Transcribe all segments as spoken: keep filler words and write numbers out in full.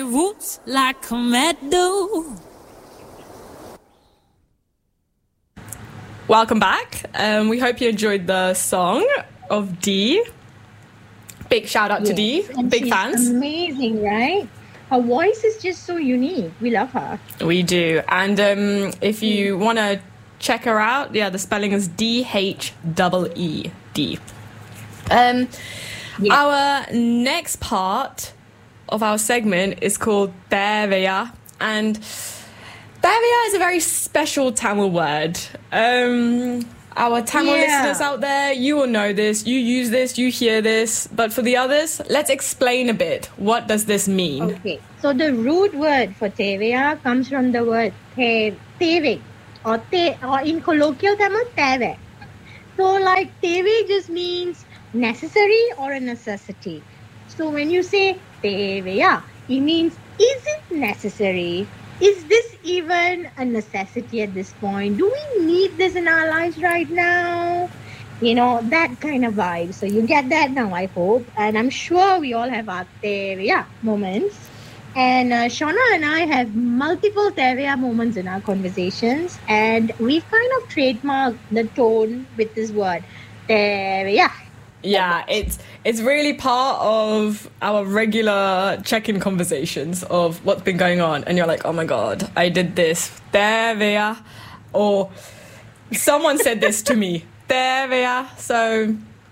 roots like a meadow. Welcome back. Um, we hope you enjoyed the song of Dee. Big shout out yes. to Dee. And Big she's fans. Amazing, right? Her voice is just so unique. We love her. We do. And um, if you mm. want to check her out, yeah, the spelling is D H E E D. Um, yeah. Our next part of our segment is called Theveya. And Theveya is a very special Tamil word. Um, our Tamil yeah. listeners out there, you will know this, you use this, you hear this. But for the others, let's explain a bit. What does this mean? Okay, so the root word for Theveya comes from the word te- Teve, or, te- or in colloquial Tamil, Teve. So like Teve just means necessary or a necessity. So when you say Theveya, it means, is it necessary? Is this even a necessity at this point? Do we need this in our lives right now? You know, that kind of vibe. So you get that now, I hope. And I'm sure we all have our Theveya moments. And uh, Shauna and I have multiple Theveya moments in our conversations. And we've kind of trademarked the tone with this word, Theveya. Yeah, it's it's really part of our regular check-in conversations of what's been going on. And you're like, oh my God, I did this. Theveya. Or someone said this to me. Theveya. So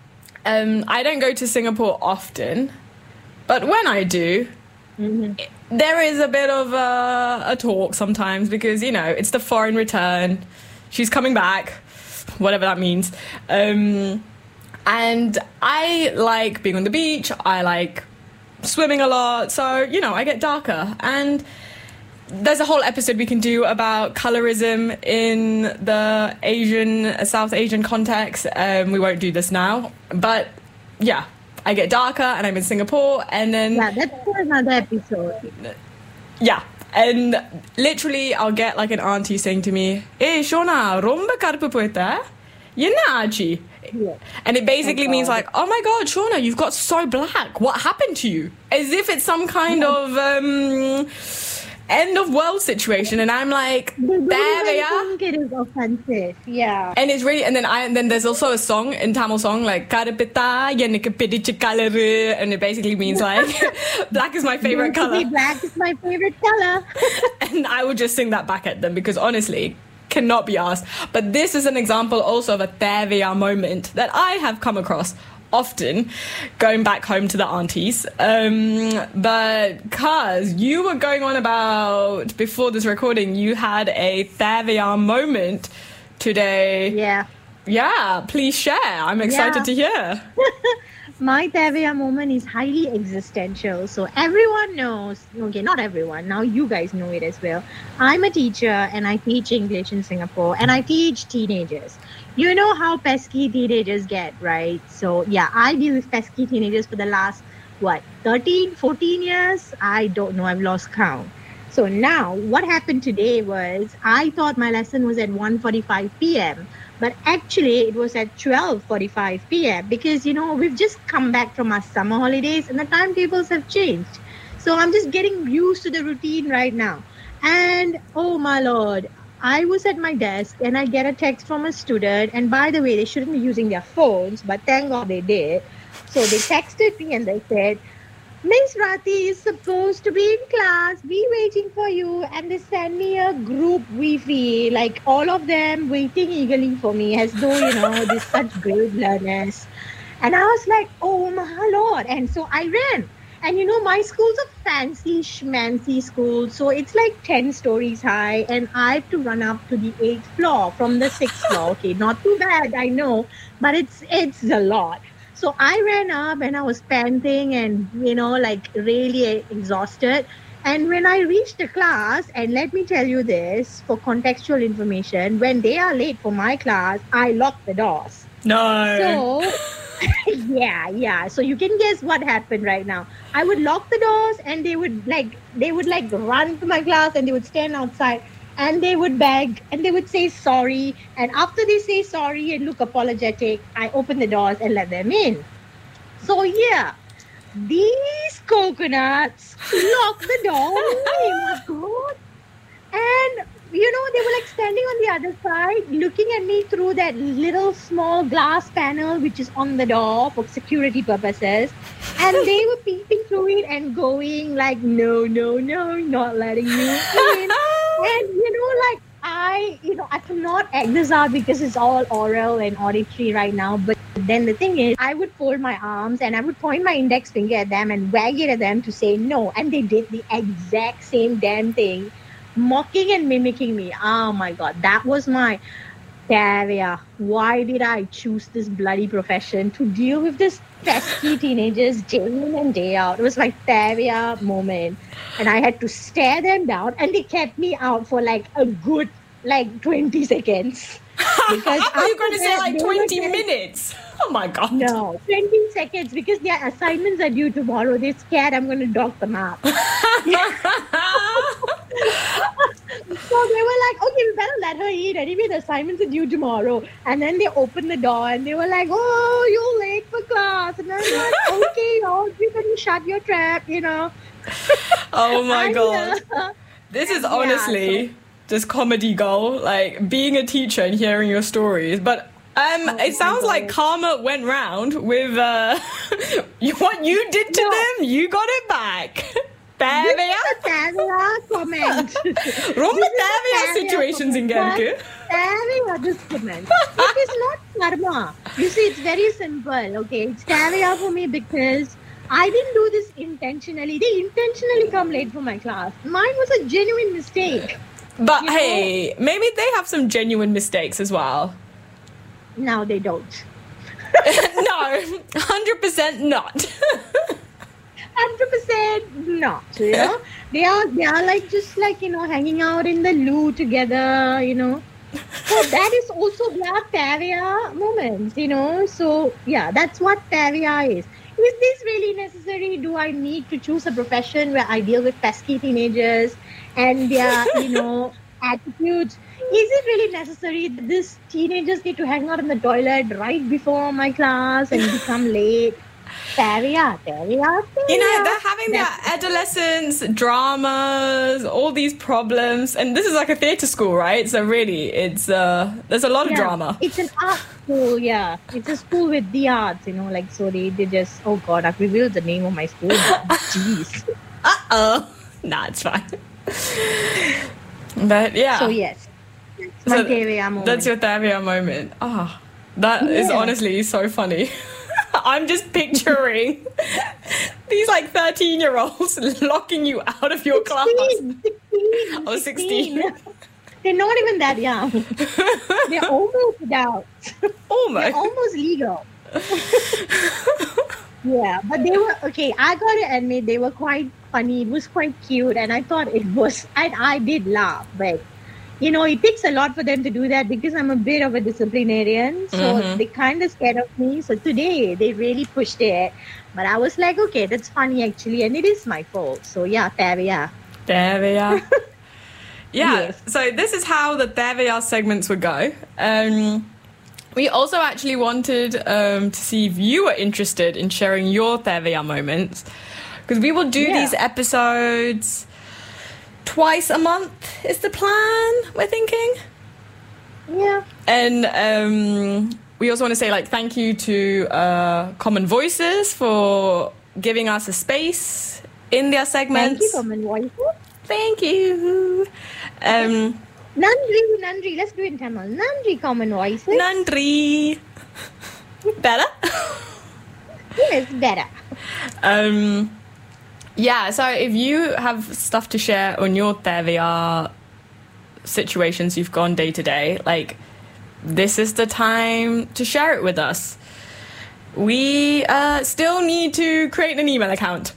um, I don't go to Singapore often. But when I do, mm-hmm. it, there is a bit of a, a talk sometimes because, you know, it's the foreign return. She's coming back, whatever that means. Um... And I like being on the beach. I like swimming a lot. So, you know, I get darker. And there's a whole episode we can do about colorism in the Asian, South Asian context. Um, we won't do this now. But, yeah, I get darker and I'm in Singapore. And then... Yeah, that's for another episode. Yeah. And literally, I'll get like an auntie saying to me, "Hey, Shona, romba karpu poita? Yenna achi?" Yeah. And it basically oh means like, oh my God, Shauna, you've got so black. What happened to you? As if it's some kind yeah. of um, end of world situation. And I'm like, there they are. I think it is offensive. Yeah. And it's really, and then I, and then there's also a song in Tamil song like, Karapita, yenika pidicha colour. And it basically means like, black is my favorite color. Black is my favorite color. And I would just sing that back at them because honestly, cannot be asked. But this is an example also of a Theveya moment that I have come across often going back home to the aunties. Um, but Kaz, you were going on about, before this recording, you had a Theveya moment today. Yeah. Yeah, please share. I'm excited yeah. to hear. My Theveya moment is highly existential. So everyone knows, okay, not everyone, now you guys know it as well. I'm a teacher and I teach English in Singapore and I teach teenagers. You know how pesky teenagers get, right? So yeah, I deal with pesky teenagers for the last, what, thirteen, fourteen years? I don't know, I've lost count. So now what happened today was I thought my lesson was at one forty-five p.m. But actually, it was at twelve forty-five p.m. because, you know, we've just come back from our summer holidays and the timetables have changed. So I'm just getting used to the routine right now. And, oh, my Lord, I was at my desk and I get a text from a student. And by the way, they shouldn't be using their phones, but thank God they did. So they texted me and they said, Miss Rati is supposed to be in class, be waiting for you. And they send me a group Wi-Fi, like all of them waiting eagerly for me as though, you know, they're such great learners. And I was like, oh my Lord. And so I ran. And, you know, my school's a fancy, schmancy school. So it's like ten stories high. And I have to run up to the eighth floor from the sixth floor. Okay, not too bad, I know. But it's it's a lot. So I ran up and I was panting and, you know, like really exhausted. And when I reached the class, and let me tell you this for contextual information, when they are late for my class, I lock the doors. No. So, yeah, yeah. So you can guess what happened right now. I would lock the doors and they would like, they would like run to my class and they would stand outside. And they would beg and they would say sorry. And after they say sorry and look apologetic, I open the doors and let them in. So yeah, these coconuts lock the door. Oh my God. And, you know, they were like standing on the other side, looking at me through that little small glass panel, which is on the door for security purposes. And they were peeping through it and going like, no, no, no, not letting you in. And, you know, like, I, you know, I cannot act this out because it's all oral and auditory right now. But then the thing is, I would fold my arms and I would point my index finger at them and wag it at them to say no. And they did the exact same damn thing, mocking and mimicking me. Oh my God, that was my Tavia. Why did I choose this bloody profession to deal with this pesky teenagers day in and day out? It was my Tavia moment. And I had to stare them down and they kept me out for like a good like twenty seconds. Because I thought you were going to say like twenty were minutes. Oh my God. No, twenty seconds because their assignments are due tomorrow. They're scared I'm going to dock them up. So they were like, okay, we better let her eat. Anyway, the assignments are due tomorrow. And then they opened the door and they were like, oh, you're late for class. And I was like, okay, oh, you can shut your trap, you know. Oh my And, God. uh, This is yeah, honestly so- just comedy gold, like being a teacher and hearing your stories. But um, Oh it my sounds like God. karma went round with uh, you, what you did to No. them, you got it back. This Tavia? is a Tavia comment. Rumba This is a Tavia Tavia situations in comment. Genku. Tavia, this comment. It is not karma. You see, it's very simple, okay? It's Tavia for me because I didn't do this intentionally. They intentionally come late for my class. Mine was a genuine mistake. But You hey, maybe they have some genuine mistakes as well. Now they don't. No, one hundred percent not. one hundred percent not, you know? They are, they are like, just like, you know, hanging out in the loo together, you know? So that is also their Tavia moments, you know? So, yeah, that's what Tavia is. Is this really necessary? Do I need to choose a profession where I deal with pesky teenagers and their, you know, attitudes? Is it really necessary that these teenagers need to hang out in the toilet right before my class and become late? Tavia, Tavia, Tavia. You know, they're having their That's- adolescence dramas, all these problems, and this is like a theatre school, right? So really, it's uh, there's a lot of Yeah, drama. It's an art school, yeah. It's a school with the arts, you know, like, so they, they just, oh God, I've revealed the name of my school now. Jeez. Uh oh, nah, it's fine. But yeah, So, yes. That's my So Tavia moment. that's your Tavia moment. Ah, that is Yeah. honestly so funny. I'm just picturing these like thirteen year olds locking you out of your class. sixteen, sixteen, Oh, sixteen. They're not even that young. They're almost adults. They're Almost. almost legal. Yeah, but they were okay. I gotta admit, they were quite funny. It was quite cute, and I thought it was. I I did laugh, but you know, it takes a lot for them to do that because I'm a bit of a disciplinarian. So Mhm. they kind of scared of me. So today they really pushed it, but I was like, okay, that's funny actually, and it is my fault. So yeah, Tavia. Tavia. Yeah, Yes. so this is how the Tavia segments would go. Um, we also actually wanted um, to see if you were interested in sharing your Tavia moments, because we will do Yeah. these episodes twice a month is the plan, we're thinking. Yeah. And um, we also want to say like thank you to uh, Common Voices for giving us a space in their segments. Thank you, Common Voices. Thank you. Um, Nandri, Nandri. Let's do it in Tamil. Nandri, Common Voices. Nandri. Better? Yes, better. Um, yeah, so if you have stuff to share on your Tavia situations you've gone day to day, like this is the time to share it with us. We uh, still need to create an email account.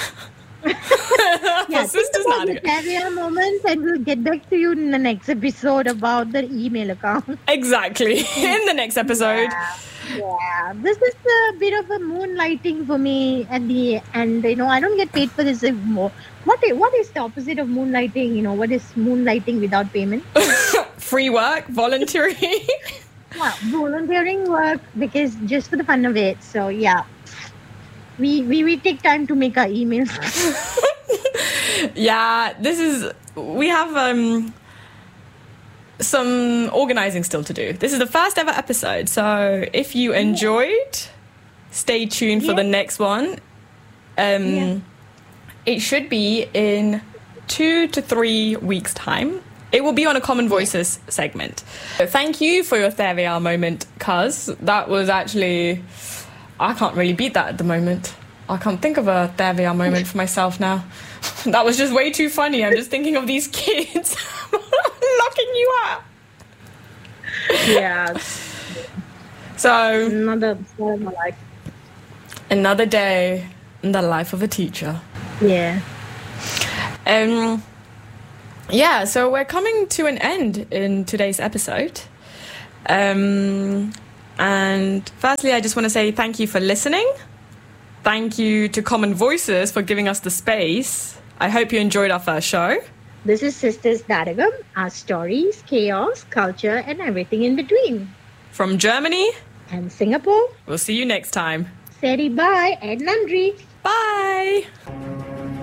Yeah, For Sisters think about the Nadia. Tavia moments and we'll get back to you in the next episode about the email account. Exactly. In the next episode. Yeah. Yeah, this is a bit of a moonlighting for me at the end. You know, I don't get paid for this anymore. What is, what is the opposite of moonlighting? You know, what is moonlighting without payment? Free work, voluntary. Well, volunteering work because just for the fun of it. So yeah, we we, we take time to make our emails. Yeah, this is, we have um, some organising still to do. This is the first ever episode, so if you enjoyed, stay tuned for Yeah. the next one. Um, Yeah. It should be in two to three weeks' time. It will be on a Common Voices segment. So thank you for your There We Are moment, cuz that was actually, I can't really beat that at the moment. I can't think of a There We Are moment for myself now. That was just way too funny. I'm just thinking of these kids locking you up. Yeah. So, Another part of my life. another day in the life of a teacher. Yeah. Um, yeah, so we're coming to an end in today's episode. Um, and firstly, I just want to say thank you for listening. Thank you to Common Voices for giving us the space. I hope you enjoyed our first show. This is Sisters Daragam, our stories, chaos, culture, and everything in between. From Germany, And Singapore, we'll see you next time. Seri bye and Nandri. Bye!